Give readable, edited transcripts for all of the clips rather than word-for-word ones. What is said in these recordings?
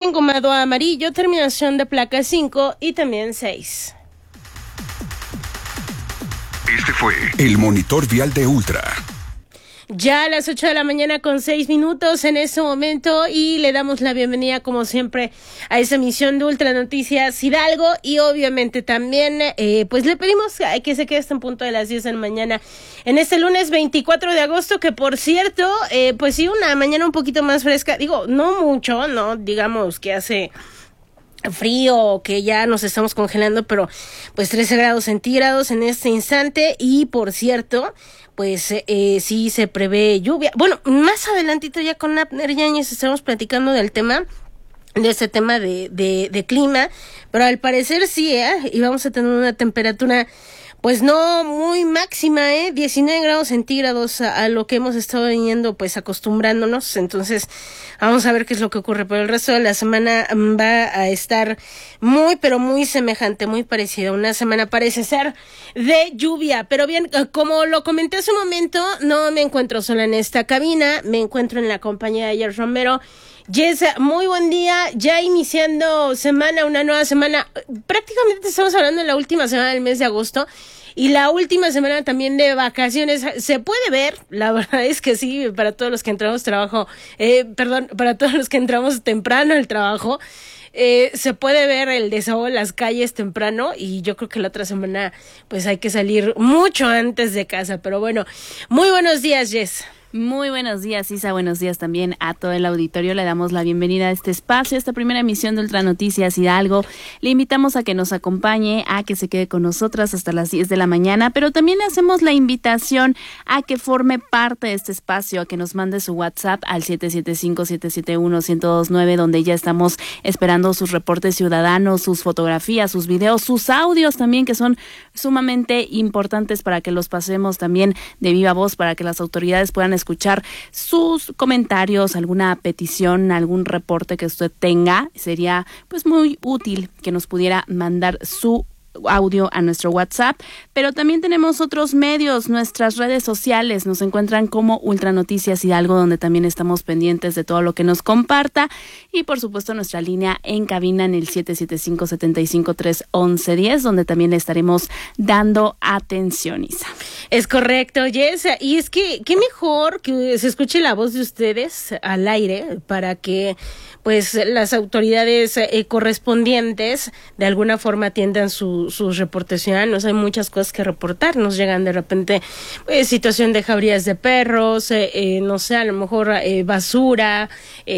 engomado amarillo, terminación de placa 5 y también 6. Este fue el monitor vial de Ultra. Ya a las 8 de la mañana con 6 minutos en este momento, y le damos la bienvenida como siempre a esa emisión de Ultra Noticias Hidalgo, y obviamente también pues le pedimos que se quede hasta en punto de las 10 de la mañana en este lunes 24 de agosto, que por cierto pues sí, una mañana un poquito más fresca, digo, no mucho, no digamos que hace frío, que ya nos estamos congelando, pero pues 13 grados centígrados en este instante. Y por cierto, pues sí se prevé lluvia. Bueno, más adelantito ya con Abner Yáñez estaremos platicando del tema, de este tema de clima, pero al parecer sí, y vamos a tener una temperatura pues no muy máxima, 19 grados centígrados a lo que hemos estado viniendo pues acostumbrándonos. Entonces vamos a ver qué es lo que ocurre, pero el resto de la semana va a estar muy pero muy semejante, muy parecida. Una semana parece ser de lluvia, pero bien, como lo comenté hace un momento, no me encuentro sola en esta cabina, me encuentro en la compañía de Jess Romero. Jess, muy buen día, ya iniciando semana, una nueva semana. Prácticamente estamos hablando de la última semana del mes de agosto y la última semana también de vacaciones. Se puede ver, la verdad es que sí, para todos los que entramos para todos los que entramos temprano al trabajo, se puede ver el desahogo en las calles temprano, y yo creo que la otra semana pues hay que salir mucho antes de casa. Pero bueno, muy buenos días, Jess. Muy buenos días, Isa. Buenos días también a todo el auditorio. Le damos la bienvenida a este espacio, a esta primera emisión de Ultra Noticias Hidalgo. Le invitamos a que nos acompañe, a que se quede con nosotras hasta las 10 de la mañana, pero también le hacemos la invitación a que forme parte de este espacio, a que nos mande su WhatsApp al 775-771-1029, donde ya estamos esperando sus reportes ciudadanos, sus fotografías, sus videos, sus audios también, que son sumamente importantes para que los pasemos también de viva voz, para que las autoridades puedan escuchar sus comentarios, alguna petición, algún reporte que usted tenga. Sería pues muy útil que nos pudiera mandar su audio a nuestro WhatsApp, pero también tenemos otros medios, nuestras redes sociales, nos encuentran como Ultra Noticias Hidalgo, donde también estamos pendientes de todo lo que nos comparta, y por supuesto nuestra línea en cabina en el 775-75-311-10, donde también le estaremos dando atención, Isa. Es correcto, Jess, y es que qué mejor que se escuche la voz de ustedes al aire para que pues las autoridades correspondientes de alguna forma atiendan sus reportes ciudadanos. Hay muchas cosas que reportar, nos llegan de repente situación de jaurías de perros, no sé, a lo mejor basura,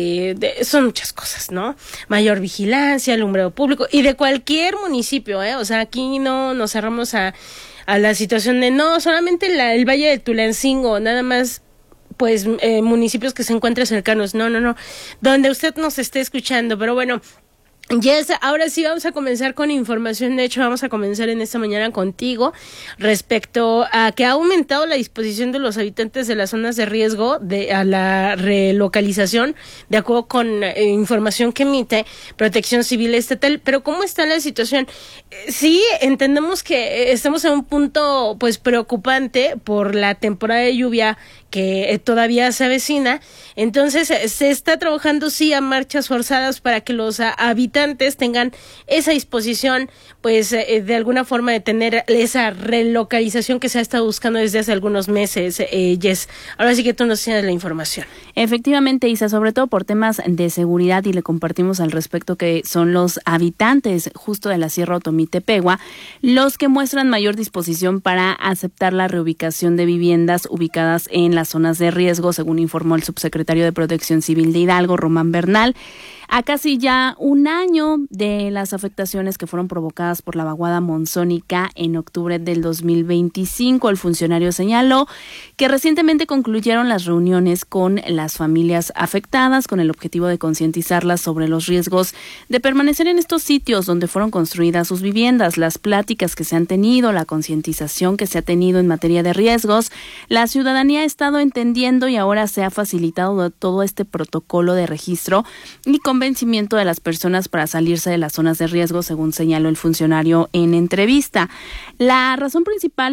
son muchas cosas, ¿no? Mayor vigilancia, alumbrado público, y de cualquier municipio, o sea, aquí no nos cerramos a la situación de no solamente el Valle de Tulancingo, nada más pues municipios que se encuentren cercanos, no, donde usted nos esté escuchando. Pero bueno, Yes, ahora sí vamos a comenzar con información. De hecho, vamos a comenzar en esta mañana contigo respecto a que ha aumentado la disposición de los habitantes de las zonas de riesgo a la relocalización, de acuerdo con información que emite Protección Civil Estatal. Pero ¿cómo está la situación? Sí, entendemos que estamos en un punto pues preocupante por la temporada de lluvia que todavía se avecina. Entonces se está trabajando sí a marchas forzadas para que los habitantes tengan esa disposición, pues de alguna forma de tener esa relocalización que se ha estado buscando desde hace algunos meses. Yes, ahora sí que tú nos tienes la información. Efectivamente, Isa, sobre todo por temas de seguridad, y le compartimos al respecto que son los habitantes justo de la Sierra Otomí-Tepehua los que muestran mayor disposición para aceptar la reubicación de viviendas ubicadas en las zonas de riesgo, según informó el subsecretario de Protección Civil de Hidalgo, Román Bernal. A casi ya un año de las afectaciones que fueron provocadas por la vaguada monzónica en octubre del 2025, el funcionario señaló que recientemente concluyeron las reuniones con las familias afectadas con el objetivo de concientizarlas sobre los riesgos de permanecer en estos sitios donde fueron construidas sus viviendas. Las pláticas que se han tenido, la concientización que se ha tenido en materia de riesgos, la ciudadanía ha estado entendiendo, y ahora se ha facilitado todo este protocolo de registro y convencimiento de las personas para salirse de las zonas de riesgo, según señaló el funcionario en entrevista. La razón principal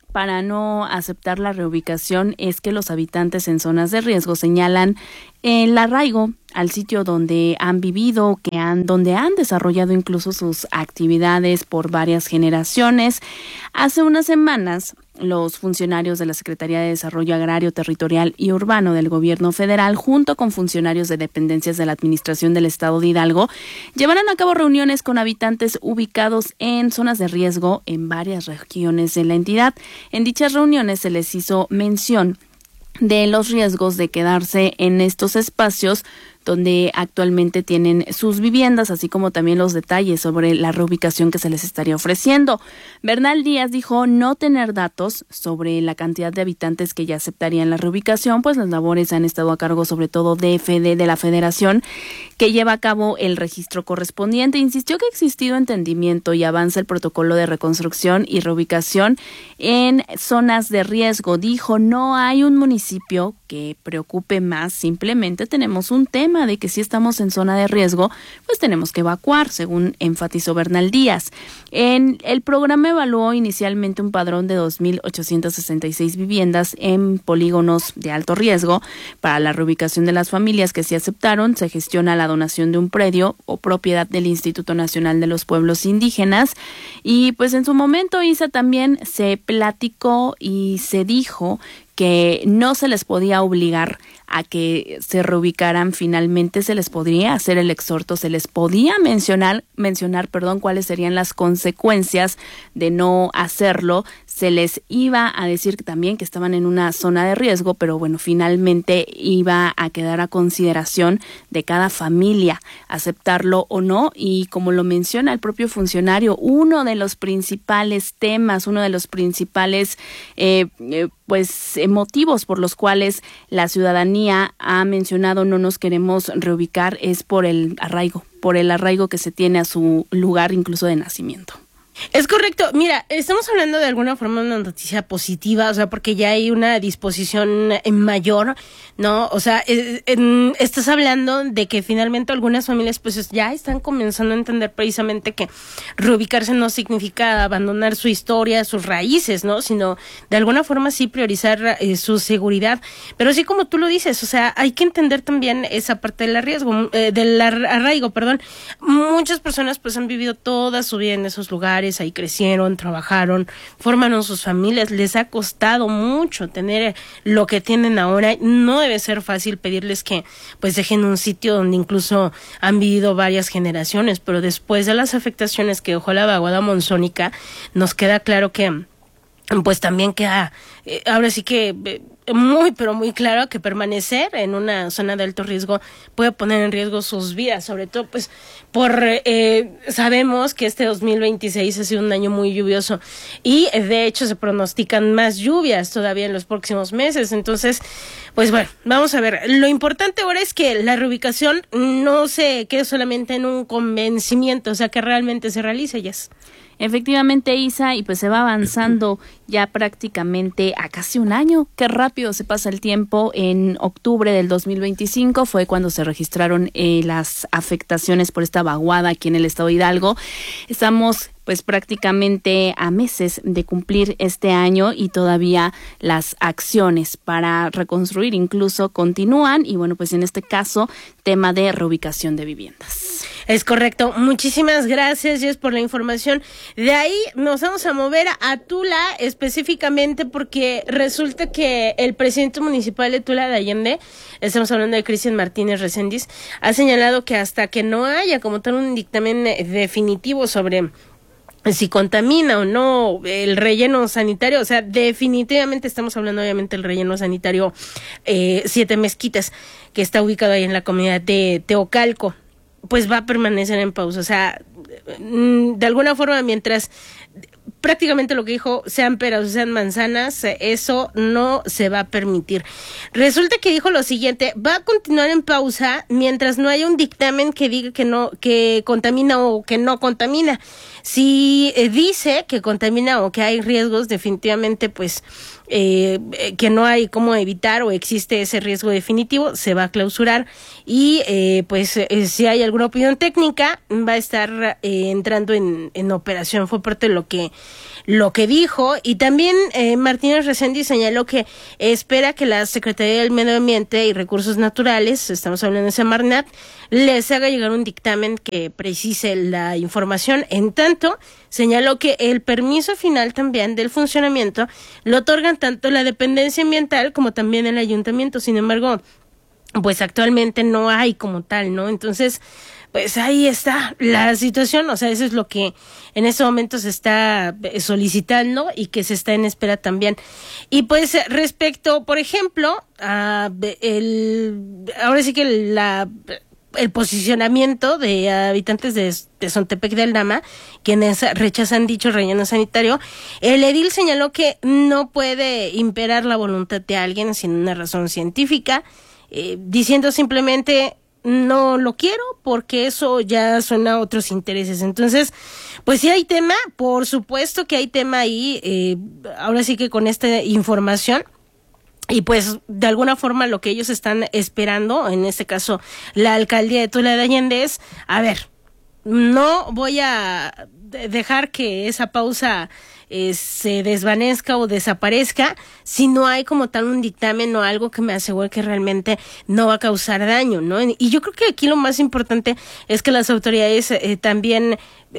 para no aceptar la reubicación es que los habitantes en zonas de riesgo señalan el arraigo al sitio donde han vivido, donde han desarrollado incluso sus actividades por varias generaciones. Hace unas semanas, los funcionarios de la Secretaría de Desarrollo Agrario, Territorial y Urbano del Gobierno Federal, junto con funcionarios de dependencias de la Administración del Estado de Hidalgo, llevaron a cabo reuniones con habitantes ubicados en zonas de riesgo en varias regiones de la entidad. En dichas reuniones se les hizo mención de los riesgos de quedarse en estos espacios donde actualmente tienen sus viviendas, así como también los detalles sobre la reubicación que se les estaría ofreciendo. Bernal Díaz dijo no tener datos sobre la cantidad de habitantes que ya aceptarían la reubicación, pues las labores han estado a cargo sobre todo de la Federación, que lleva a cabo el registro correspondiente. Insistió que ha existido entendimiento y avanza el protocolo de reconstrucción y reubicación en zonas de riesgo. Dijo, no hay un municipio que preocupe más, simplemente tenemos un tema de que si estamos en zona de riesgo, pues tenemos que evacuar, según enfatizó Bernal Díaz. El programa evaluó inicialmente un padrón de 2,866 viviendas en polígonos de alto riesgo. Para la reubicación de las familias que sí aceptaron, se gestiona la donación de un predio o propiedad del Instituto Nacional de los Pueblos Indígenas. Y pues en su momento, Isa, también se platicó y se dijo que no se les podía obligar a que se reubicaran finalmente, se les podría hacer el exhorto, se les podía mencionar, cuáles serían las consecuencias de no hacerlo, se les iba a decir también que estaban en una zona de riesgo, pero bueno, finalmente iba a quedar a consideración de cada familia aceptarlo o no, y como lo menciona el propio funcionario, uno de los principales temas, uno de los principales motivos por los cuales la ciudadanía ha mencionado no nos queremos reubicar es por el arraigo que se tiene a su lugar incluso de nacimiento. Es correcto. Mira, estamos hablando de alguna forma de una noticia positiva, o sea, porque ya hay una disposición mayor, ¿no? O sea, estás hablando de que finalmente algunas familias pues ya están comenzando a entender precisamente que reubicarse no significa abandonar su historia, sus raíces, ¿no? Sino de alguna forma sí priorizar su seguridad. Pero sí, como tú lo dices, o sea, hay que entender también esa parte del arraigo. Muchas personas pues han vivido toda su vida en esos lugares, ahí crecieron, trabajaron, formaron sus familias, les ha costado mucho tener lo que tienen ahora. No debe ser fácil pedirles que pues dejen un sitio donde incluso han vivido varias generaciones, pero después de las afectaciones que dejó la vaguada monzónica, nos queda claro que pues también queda, ahora sí que muy, pero muy claro que permanecer en una zona de alto riesgo puede poner en riesgo sus vidas, sobre todo pues sabemos que este 2026 ha sido un año muy lluvioso y de hecho se pronostican más lluvias todavía en los próximos meses. Entonces, pues bueno, vamos a ver. Lo importante ahora es que la reubicación no se quede solamente en un convencimiento, o sea, que realmente se realice, Jess. Efectivamente, Isa, y pues se va avanzando ya prácticamente a casi un año. Qué rápido se pasa el tiempo. En octubre del 2025 fue cuando se registraron las afectaciones por esta vaguada aquí en el estado de Hidalgo. Estamos pues prácticamente a meses de cumplir este año y todavía las acciones para reconstruir incluso continúan y bueno, pues en este caso, tema de reubicación de viviendas. Es correcto. Muchísimas gracias, Jess, por la información. De ahí nos vamos a mover a Tula específicamente porque resulta que el presidente municipal de Tula de Allende, estamos hablando de Cristian Martínez Reséndiz, ha señalado que hasta que no haya como tal un dictamen definitivo sobre si contamina o no el relleno sanitario, o sea, definitivamente estamos hablando obviamente del relleno sanitario Siete Mezquitas, que está ubicado ahí en la comunidad de Teocalco, pues va a permanecer en pausa. O sea, de alguna forma, mientras prácticamente lo que dijo, sean peras o sean manzanas, eso no se va a permitir. Resulta que dijo lo siguiente: va a continuar en pausa mientras no haya un dictamen que diga que contamina o que no contamina. Si dice que contamina o que hay riesgos, definitivamente pues que no hay cómo evitar o existe ese riesgo definitivo, se va a clausurar y si hay alguna opinión técnica va a estar entrando en operación. Fue parte de lo que dijo. Y también Martínez Reséndiz señaló que espera que la Secretaría del Medio Ambiente y Recursos Naturales, estamos hablando de Semarnat, les haga llegar un dictamen que precise la información. En tanto, señaló que el permiso final también del funcionamiento lo otorgan tanto la dependencia ambiental como también el ayuntamiento. Sin embargo, pues actualmente no hay como tal, ¿no? Entonces, pues ahí está la situación. O sea, eso es lo que en este momento se está solicitando y que se está en espera también. Y pues respecto, por ejemplo, ahora sí que el posicionamiento de habitantes de Zontepec de Aldama, quienes rechazan dicho relleno sanitario, el edil señaló que no puede imperar la voluntad de alguien sin una razón científica, diciendo simplemente no lo quiero porque eso ya suena a otros intereses. Entonces, pues sí hay tema, por supuesto que hay tema ahí, ahora sí que con esta información. Y pues de alguna forma lo que ellos están esperando, en este caso la alcaldía de Tula de Allende, es, a ver, no voy a dejar que esa pausa se desvanezca o desaparezca si no hay como tal un dictamen o algo que me asegure que realmente no va a causar daño, ¿no? Y yo creo que aquí lo más importante es que las autoridades también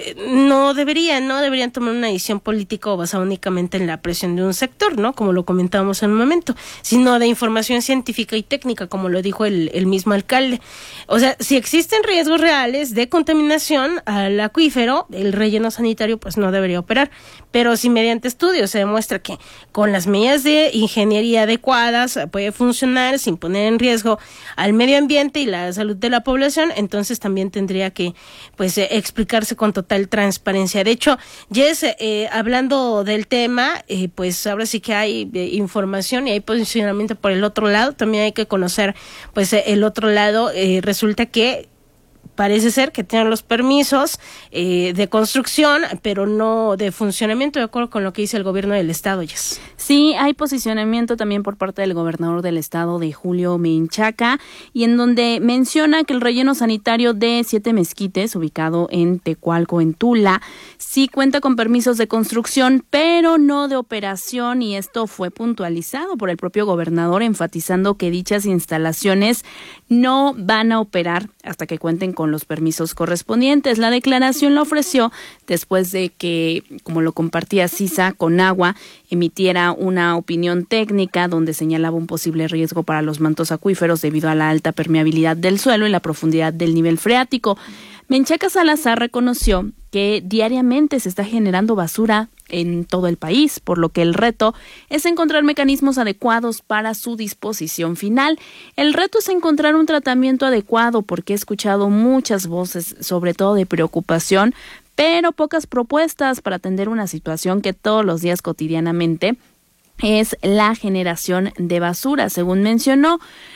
no deberían tomar una decisión política o basada únicamente en la presión de un sector, ¿no? Como lo comentábamos en un momento, sino de información científica y técnica, como lo dijo el mismo alcalde. O sea, si existen riesgos reales de contaminación al acuífero, el relleno sanitario pues no debería operar. Pero si mediante estudios se demuestra que con las medidas de ingeniería adecuadas puede funcionar sin poner en riesgo al medio ambiente y la salud de la población, entonces también tendría que pues explicarse con total transparencia. De hecho, Jess, hablando del tema, pues ahora sí que hay información y hay posicionamiento por el otro lado. También hay que conocer pues el otro lado. Resulta que parece ser que tienen los permisos de construcción, pero no de funcionamiento, de acuerdo con lo que dice el gobierno del estado, Jess. Sí, hay posicionamiento también por parte del gobernador del estado, de Julio Menchaca, y en donde menciona que el relleno sanitario de Siete Mezquites, ubicado en Tecualco, en Tula, sí cuenta con permisos de construcción, pero no de operación, y esto fue puntualizado por el propio gobernador, enfatizando que dichas instalaciones no van a operar hasta que cuenten con los permisos correspondientes. La declaración la ofreció después de que, como lo compartía CISA, Conagua emitiera una opinión técnica donde señalaba un posible riesgo para los mantos acuíferos debido a la alta permeabilidad del suelo y la profundidad del nivel freático. Menchaca Salazar reconoció que diariamente se está generando basura en todo el país, por lo que el reto es encontrar mecanismos adecuados para su disposición final. El reto es encontrar un tratamiento adecuado, porque he escuchado muchas voces, sobre todo de preocupación, pero pocas propuestas para atender una situación que todos los días cotidianamente es la generación de basura, según mencionó.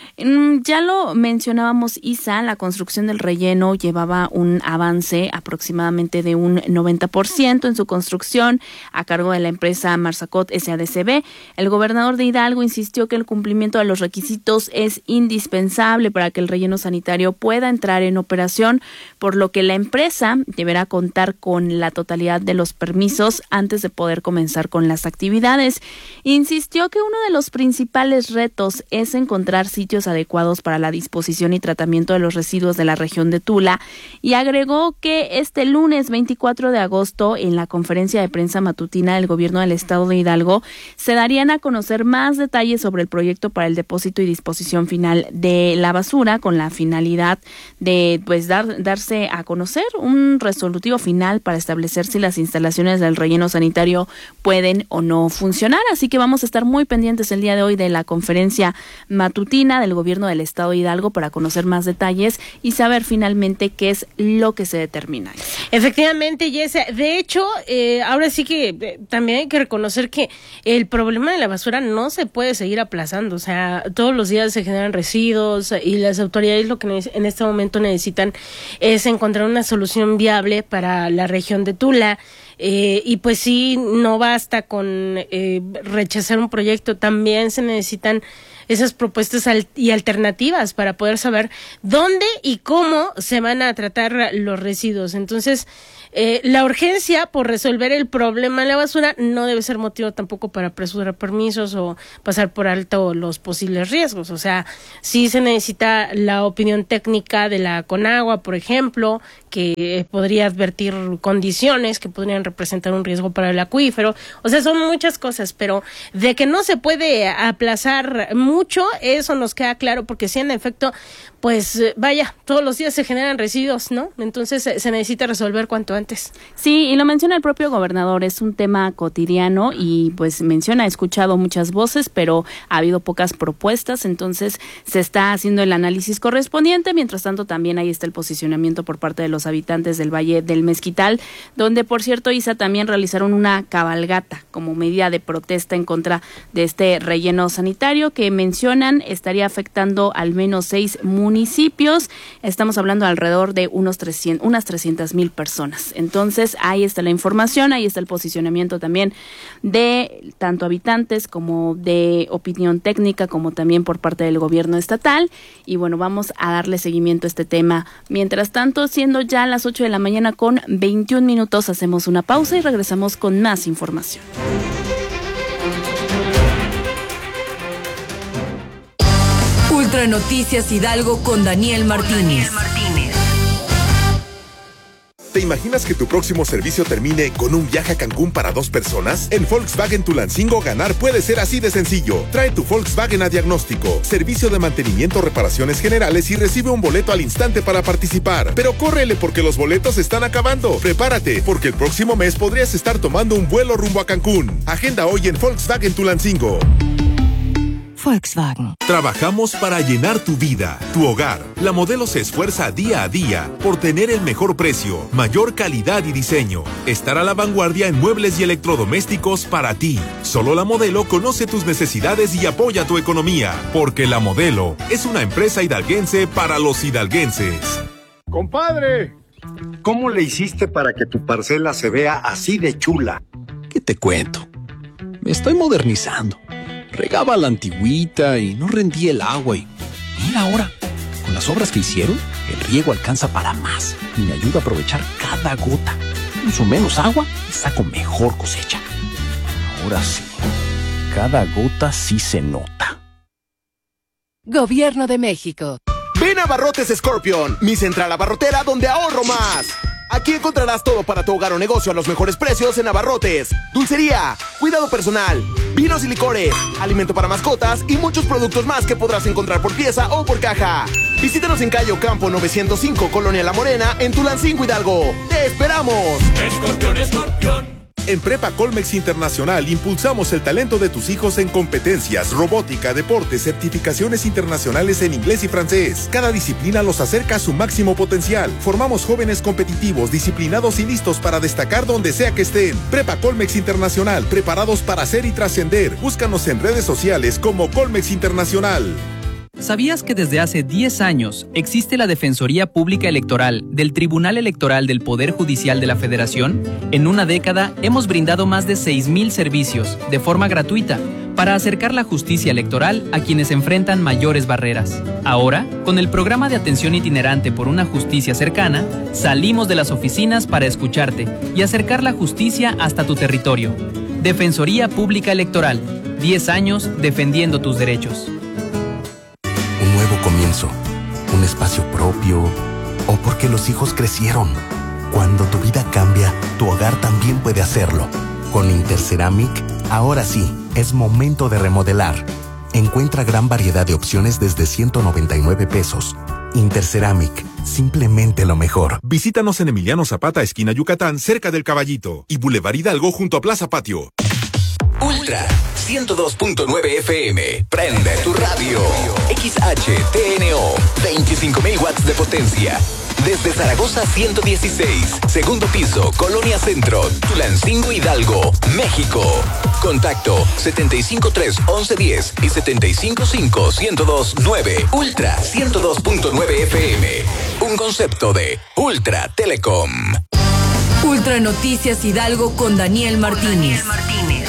Ya lo mencionábamos, Isa, la construcción del relleno llevaba un avance aproximadamente de un 90% en su construcción a cargo de la empresa Marsacot SADCB. El gobernador de Hidalgo insistió que el cumplimiento de los requisitos es indispensable para que el relleno sanitario pueda entrar en operación, por lo que la empresa deberá contar con la totalidad de los permisos antes de poder comenzar con las actividades. Insistió que uno de los principales retos es encontrar sitios adecuados para la disposición y tratamiento de los residuos de la región de Tula, y agregó que este lunes 24 de agosto, en la conferencia de prensa matutina del gobierno del estado de Hidalgo, se darían a conocer más detalles sobre el proyecto para el depósito y disposición final de la basura, con la finalidad de pues darse a conocer un resolutivo final para establecer si las instalaciones del relleno sanitario pueden o no funcionar. Así que vamos a estar muy pendientes el día de hoy de la conferencia matutina del gobierno del estado de Hidalgo para conocer más detalles y saber finalmente qué es lo que se determina. Efectivamente, Jess. De hecho, ahora sí que también hay que reconocer que el problema de la basura no se puede seguir aplazando. O sea, todos los días se generan residuos y las autoridades lo que en este momento necesitan es encontrar una solución viable para la región de Tula. y pues sí, no basta con rechazar un proyecto, también se necesitan esas propuestas y alternativas para poder saber dónde y cómo se van a tratar los residuos. Entonces, la urgencia por resolver el problema de la basura no debe ser motivo tampoco para apresurar permisos o pasar por alto los posibles riesgos. O sea, sí se necesita la opinión técnica de la Conagua, por ejemplo, que podría advertir condiciones que podrían representar un riesgo para el acuífero. O sea, son muchas cosas, pero de que no se puede aplazar mucho, eso nos queda claro, porque si en efecto, pues vaya, todos los días se generan residuos, ¿no? Entonces se necesita resolver cuanto antes. Sí, y lo menciona el propio gobernador, es un tema cotidiano y pues menciona, ha escuchado muchas voces, pero ha habido pocas propuestas, entonces se está haciendo el análisis correspondiente. Mientras tanto, también ahí está el posicionamiento por parte de los habitantes del Valle del Mezquital, donde, por cierto, Isa, también realizaron una cabalgata como medida de protesta en contra de este relleno sanitario que mencionan estaría afectando al menos 6 municipios. Estamos hablando alrededor de unas 300,000 personas. Entonces, ahí está la información, ahí está el posicionamiento también de tanto habitantes como de opinión técnica, como también por parte del gobierno estatal. Y bueno, vamos a darle seguimiento a este tema. Mientras tanto, siendo ya las 8 de la mañana con 21 minutos, hacemos una pausa y regresamos con más información. Ultra Noticias Hidalgo con Daniel Martínez. ¿Te imaginas que tu próximo servicio termine con un viaje a Cancún para 2 personas? En Volkswagen Tulancingo ganar puede ser así de sencillo. Trae tu Volkswagen a diagnóstico, servicio de mantenimiento, reparaciones generales y recibe un boleto al instante para participar. Pero córrele porque los boletos se están acabando. Prepárate, porque el próximo mes podrías estar tomando un vuelo rumbo a Cancún. Agenda hoy en Volkswagen Tulancingo. Volkswagen. Trabajamos para llenar tu vida, tu hogar. La Modelo se esfuerza día a día por tener el mejor precio, mayor calidad y diseño. Estar a la vanguardia en muebles y electrodomésticos para ti. Solo La Modelo conoce tus necesidades y apoya tu economía. Porque La Modelo es una empresa hidalguense para los hidalguenses. ¡Compadre! ¿Cómo le hiciste para que tu parcela se vea así de chula? ¿Qué te cuento? Me estoy modernizando. Regaba a la antigüita y no rendía el agua y mira ahora, con las obras que hicieron, el riego alcanza para más y me ayuda a aprovechar cada gota. Uso menos agua y saco mejor cosecha. Ahora sí, cada gota sí se nota. Gobierno de México. Ven a Abarrotes Scorpion, mi central abarrotera donde ahorro más. Aquí encontrarás todo para tu hogar o negocio a los mejores precios en Abarrotes. Dulcería, cuidado personal, vinos y licores, alimento para mascotas y muchos productos más que podrás encontrar por pieza o por caja. Visítanos en Cayo Campo 905, Colonia La Morena, en Tulancingo, Hidalgo. ¡Te esperamos! Escorpión, escorpión. En Prepa Colmex Internacional impulsamos el talento de tus hijos en competencias, robótica, deportes, certificaciones internacionales en inglés y francés. Cada disciplina los acerca a su máximo potencial. Formamos jóvenes competitivos, disciplinados y listos para destacar donde sea que estén. Prepa Colmex Internacional, preparados para hacer y trascender. Búscanos en redes sociales como Colmex Internacional. ¿Sabías que desde hace 10 años existe la Defensoría Pública Electoral del Tribunal Electoral del Poder Judicial de la Federación? En una década hemos brindado más de 6,000 servicios de forma gratuita para acercar la justicia electoral a quienes enfrentan mayores barreras. Ahora, con el programa de atención itinerante por una justicia cercana, salimos de las oficinas para escucharte y acercar la justicia hasta tu territorio. Defensoría Pública Electoral, 10 años defendiendo tus derechos. Un nuevo comienzo, un espacio propio, o porque los hijos crecieron. Cuando tu vida cambia, tu hogar también puede hacerlo. Con Interceramic, ahora sí, es momento de remodelar. Encuentra gran variedad de opciones desde 199 pesos. Interceramic, simplemente lo mejor. Visítanos en Emiliano Zapata, esquina Yucatán, cerca del Caballito, y Boulevard Hidalgo junto a Plaza Patio. Ultra 102.9 FM. Prende tu radio. XHTNO. 25,000 watts de potencia. Desde Zaragoza 116. Segundo piso, Colonia Centro, Tulancingo, Hidalgo, México. Contacto 753-1110 y 755-1029. Ultra 102.9 FM. Un concepto de Ultra Telecom. Ultra Noticias Hidalgo con Daniel Martínez.